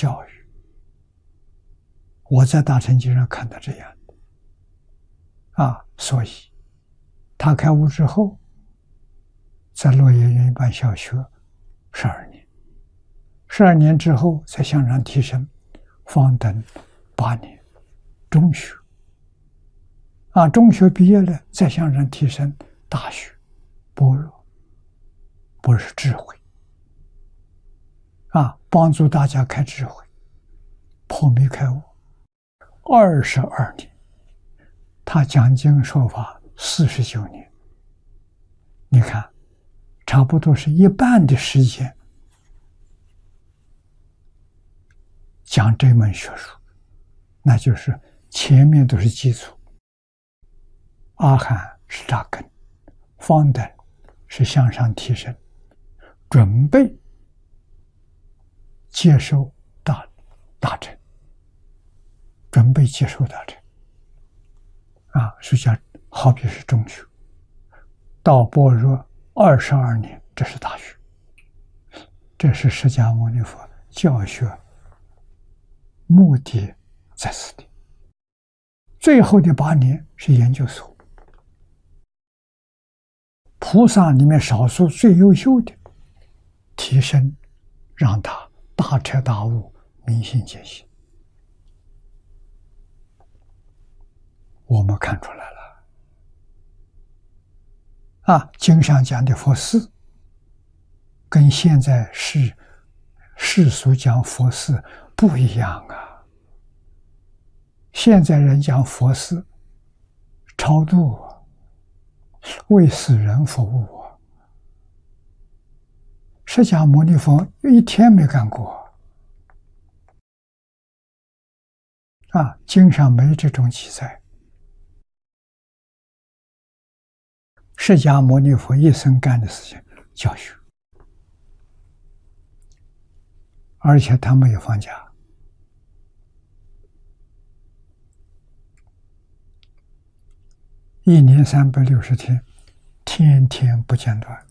教育。我在大乘经上看到这样的所以他开悟之后，在洛阳云班小学12年，12年之后再向上提升，方等8年，中学中学毕业了，再向上提升，大学般若，不是智慧帮助大家开智慧，破迷开悟。22年，他讲经说法49年，你看，差不多是一半的时间讲这门学术，那就是前面都是基础，阿含是扎根，方等是向上提升，准备接受大乘，准备接受大乘实际上好比是中学，到般若22年，这是大学，这是释迦牟尼佛教学目的在此地。最后的8年是研究所，菩萨里面少数最优秀的提升，让他大彻大悟，明心见性。我们看出来了经上讲的佛事跟现在世俗讲佛事不一样现在人讲佛事超度为死人服务释迦牟尼佛一天没干过经上没这种记载。释迦牟尼佛一生干的事情教学，而且他没有放假，一年360天，天天不间断。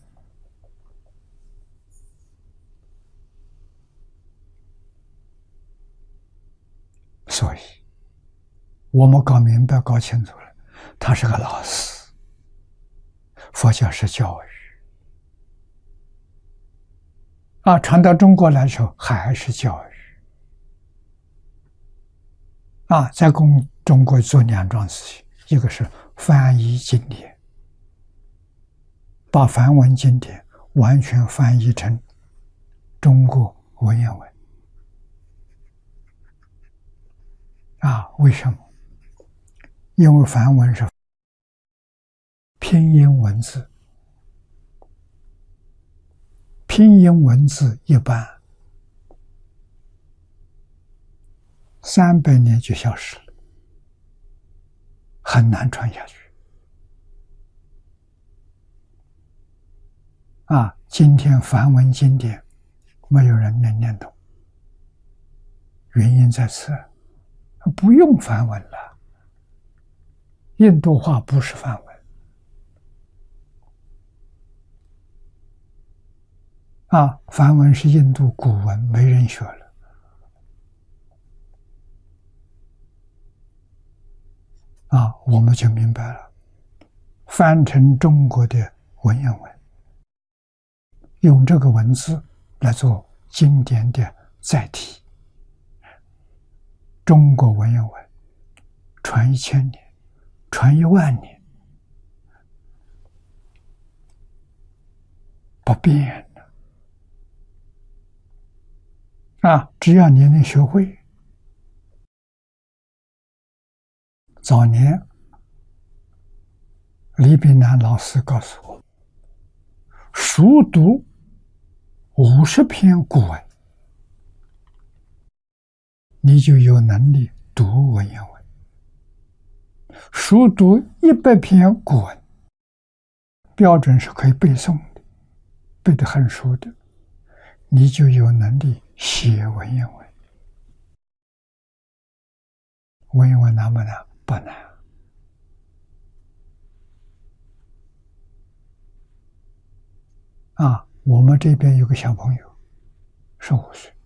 所以我们搞明白搞清楚了，他是个老师，佛教是教育传到中国来的时候还是教育在中国做2桩事情，一个是翻译经典，把梵文经典完全翻译成中国文言文为什么？因为梵文是拼音文字，拼音文字一般300年就消失了，很难传下去今天梵文经典没有人能念懂，原因在此，不用梵文了，印度话不是梵文梵文是印度古文，没人学了我们就明白了，翻成中国的文言文，用这个文字来做经典的载体，中国文言文传1000年，传10000年，不变只要你能学会。早年李炳南老师告诉我，熟读50篇古文，你就有能力读文言文；熟读100篇古文，标准是可以背诵的，背得很熟的，你就有能力写文言文。文言文难不难？不难我们这边有个小朋友，15岁，